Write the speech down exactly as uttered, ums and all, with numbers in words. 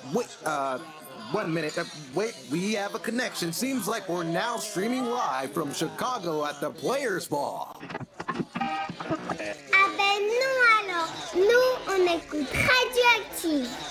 wait, uh, one minute. Uh, wait, we have a connection. Seems like we're now streaming live from Chicago at the Players Ball. Ah ben non alors, nous on écoute Radioactive.